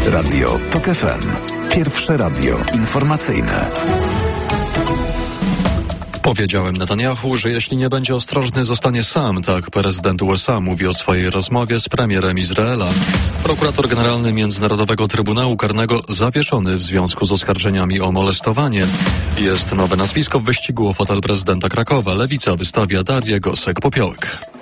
Radio TOK FM. Pierwsze radio informacyjne. Powiedziałem Netanyahu, że jeśli nie będzie ostrożny, zostanie sam. Tak prezydent USA mówi o swojej rozmowie z premierem Izraela. Prokurator generalny Międzynarodowego Trybunału Karnego zawieszony w związku z oskarżeniami o molestowanie. Jest nowe nazwisko w wyścigu o fotel prezydenta Krakowa. Lewica wystawia Darię Gosek-Popiołek.